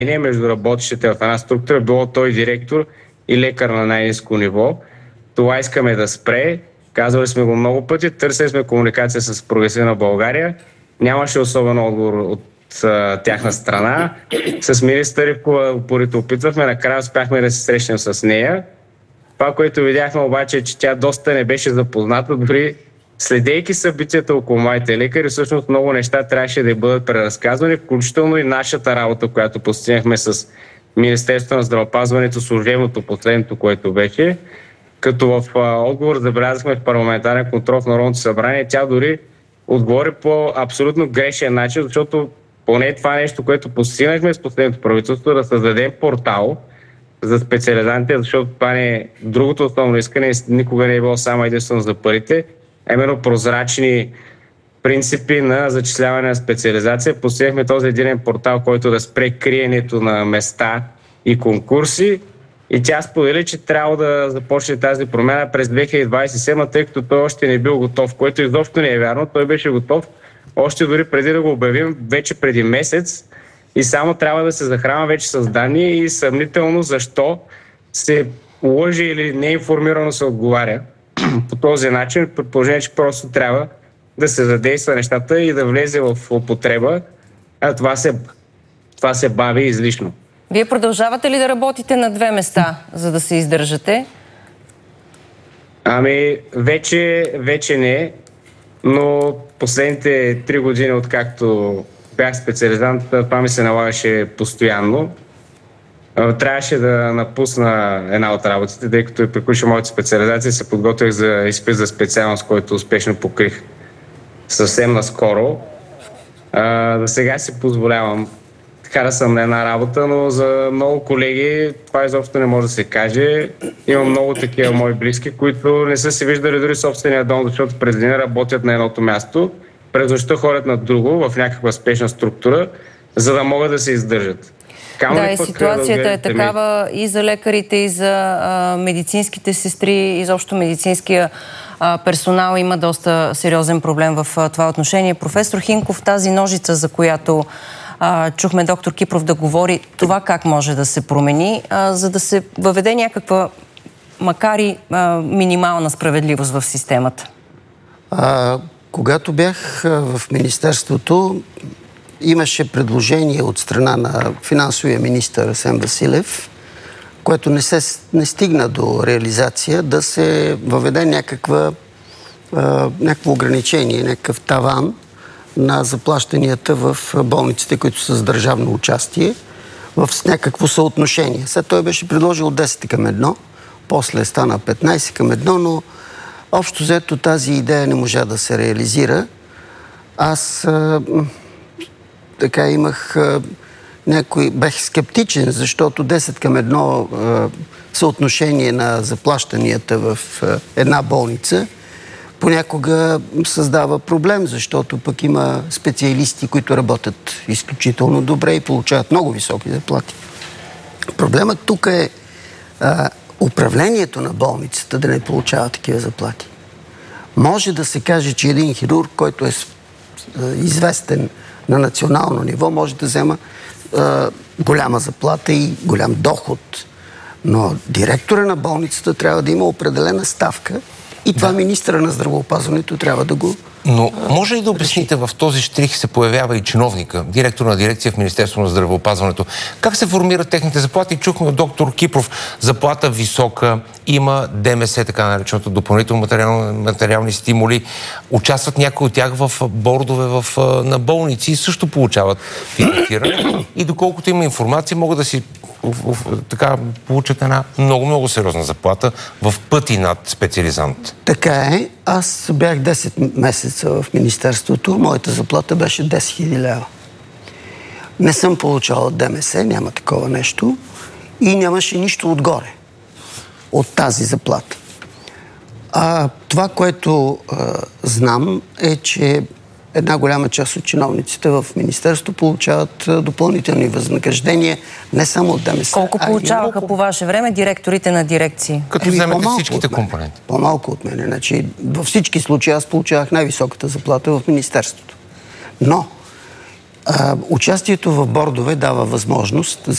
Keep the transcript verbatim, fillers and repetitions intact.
между работещите в една структура, било той директор и лекар на най-ниско ниво. Това искаме да спре. Казвали сме го много пъти, търсили сме комуникация с Прогресивна България. Нямаше особен отговор от а, тяхна страна. С министър Ивкова упорито опитвахме, накрая успяхме да се срещнем с нея. Това, което видяхме обаче е, че тя доста не беше запозната, дори следейки събитията около младите лекари, всъщност много неща трябваше да бъдат преразказвани, включително и нашата работа, която постигнахме с Министерството на здравеопазването, служебното последното, което беше. Като в а, отговор забелязахме в парламентарен контрол в Народното събрание, тя дори отговори по абсолютно грешен начин, защото поне това нещо, което постигнахме с последното правителство, да създадем портал за специализантите, защото това не е другото основно искане, никога не е било само единствено за парите, а именно прозрачни принципи на зачисляване на специализация. Постигнахме този единен портал, който да спре криенето на места и конкурси. И тя сподели, че трябва да започне тази промяна през две хиляди двадесет и седма, тъй като той още не бил готов, което изобщо не е вярно. Той беше готов още дори преди да го обявим, вече преди месец. И само трябва да се захранва вече с данни и съмнително защо се лъжи или неинформирано се отговаря по този начин, при положение, че просто трябва да се задейства нещата и да влезе в употреба, а това се, това се бави излишно. Вие продължавате ли да работите на две места, за да се издържате? Ами, вече, вече не, но последните три години, откакто бях специализант, това ми се налагаше постоянно. Трябваше да напусна една от работите, тъй като и приключи моята специализация, се подготвих за изпит за специалност, който успешно покрих съвсем наскоро. А, за сега си позволявам така да съм на една работа, но за много колеги това изобщо не може да се каже. Имам много такива мои близки, които не са си виждали дори собствения дом, защото през деня работят на едното място, през нощта ходят на друго, в някаква спешна структура, за да могат да се издържат. Камо да, и ситуацията да е такава ми... и за лекарите, и за а, медицинските сестри, изобщо медицинския а, персонал има доста сериозен проблем в а, това отношение. Професор Хинков, тази ножица, за която а, чухме доктор Кипров да говори, това как може да се промени, а, за да се въведе някаква, макар и а, минимална справедливост в системата? А, когато бях в Министерството, имаше предложение от страна на финансовия министър Асен Василев, което не, се, не стигна до реализация, да се въведе някаква, а, някакво ограничение, някакъв таван на заплащанията в болниците, които са с държавно участие, в някакво съотношение. След той беше предложил десет към едно, после стана петнайсет към едно, но общо взето тази идея не можа да се реализира. Аз а, така имах а, някой... Бех скептичен, защото десет към едно а, съотношение на заплащанията в а, една болница понякога създава проблем, защото пък има специалисти, които работят изключително добре и получават много високи заплати. Проблемът тук е а, управлението на болницата да не получава такива заплати. Може да се каже, че един хирург, който е известен на национално ниво, може да взема е, голяма заплата и голям доход. Но директора на болницата трябва да има определена ставка и това да. Министъра на здравеопазването трябва да го... Но може ли да обясните, в този щрих се появява и чиновника, директор на дирекция в Министерството на здравеопазването. Как се формират техните заплати? Чухме от доктор Кипров, заплата висока, има ДМС, така нареченото допълнително материал, материални стимули. Участват някои от тях в бордове в, на болници и също получават финансиране. И доколкото има информация, могат да си така получат една много-много сериозна заплата в пъти над специализант. Така е. Аз бях десет месеца в Министерството. Моята заплата беше десет хиляди лева. Не съм получавал ДМС, няма такова нещо. И нямаше нищо отгоре от тази заплата. А това, което а, знам, е, че една голяма част от чиновниците в Министерството получават допълнителни възнаграждения, не само от ДМС. Колко получаваха а, по ваше време директорите на дирекции? Като Еми, вземете всичките компоненти. По-малко от мен. Значи, във всички случаи аз получавах най-високата заплата в Министерството. Но а, участието в бордове дава възможност